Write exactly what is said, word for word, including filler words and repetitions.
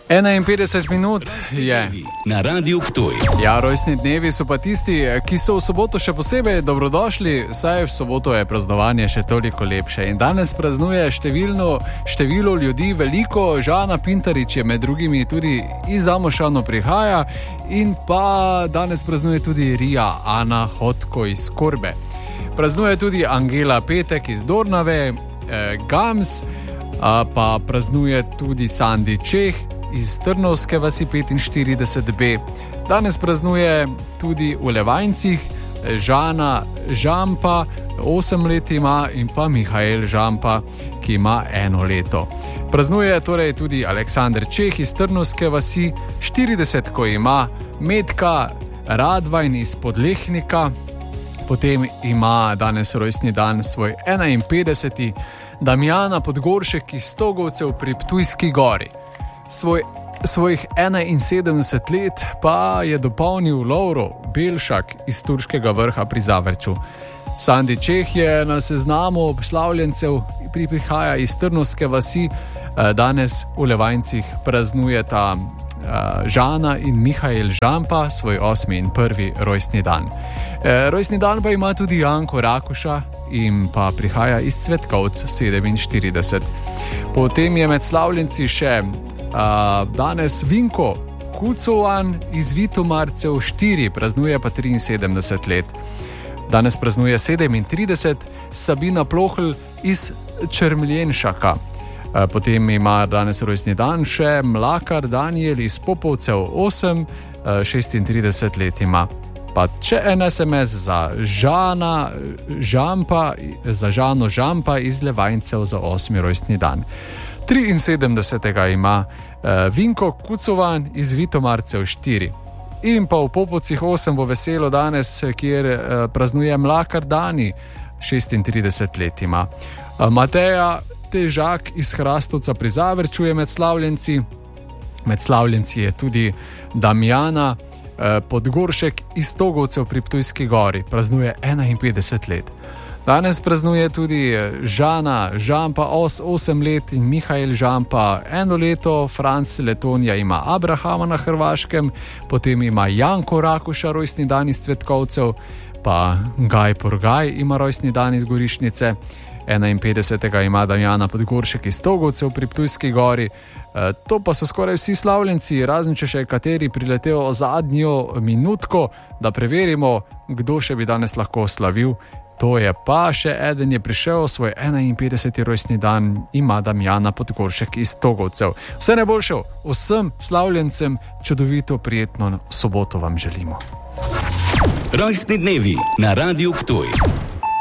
enainpetdeset minut je na Radiu Ptuj. Ja, rojstni dnevi so pa tisti, ki so v soboto še posebej dobrodošli, saj v soboto je praznovanje še toliko lepše. In danes praznuje številno število ljudi, veliko. Žana Pintarič je med drugimi tudi iz Zamošano prihaja in pa danes praznuje tudi Rija Ana Hotko iz Korbe. Praznuje tudi Angela Petek iz Dornave, eh, Gams, pa praznuje tudi Sandi Čeh iz Trnovske vasi petinštirideset B. Danes praznuje tudi v Levancih Žana Žampa, osem let ima, in pa Mihael Žampa, ki ima eno leto. Praznuje torej tudi Aleksander Čeh iz Trnovske vasi, štirideset, ko ima Metka Radvajn iz Podlehnika, potem ima danes rojstni dan svoj enainpetdeseti Damjana Podgoršek iz Stogovcev pri Ptujski gori. Svoj, svojih enainsedemdeset let pa je dopolnil Lovro Belšak iz Turškega Vrha pri Zavrču. Sandi Čeh je na seznamu slavljencev, prihaja iz Trnovske vasi, danes v Levancih praznujeta Žana in Mihael Žampa svoj osmi in prvi rojstni dan. Rojstni dan pa ima tudi Janko Rakuša in pa prihaja iz Cvetkovc sedeminštirideset. Potem je med slavljenci še Uh, danes Vinko Kucovan iz Vitomarcev štiri, praznuje pa triinsedemdeset let. Danes praznuje sedemintrideset Sabina Plohl iz Črmljenšaka. Uh, potem ima danes rojstni dan še Mlakar Daniel iz Popovcev osem, uh, šestintrideset let ima. Pa če en es em es za Žana Žampa, za Žano Žampa iz Levańcev za osmi rojstni dan. triinsedemdesetega ima uh, Vinko Kucovan iz Vitomarcev štiri. In pa v Popovcih osem bo veselo danes, kjer uh, praznuje Mlakar Dani, šestintrideset let ima. Uh, Mateja Težak iz Hrastovca pri Zavrču je med slavljenci. Med slavljenci je tudi Damjana uh, Podgoršek iz Stogovcev pri Ptujski gori, praznuje enainpetdeset let. Danes praznuje tudi Žana Žampa osem let in Mihael Žampa eno leto, Franc Letonja ima Abrahama na Hrvaškem, potem ima Janko Rakuša rojstni dan iz Cvetkovcev, pa Gaj Porgaj ima rojstni dan iz Gorišnice, enainpetdesetega ima Damjana Podgoršek iz Stogovcev pri Ptujski gori. E, to pa so skoraj vsi slavljenci, razen če še kateri priletejo zadnjo minutko, da preverimo, kdo še bi danes lahko slavil. To je pa še eden je prišel svoj enainpetdeseti rojstni dan, ima Damjana Podgoršek iz Stogovcev. Vse najboljše vsem slavljencem, čudovito prijetno soboto vam želimo. Rojstni dnevi na Radiu Ptuj.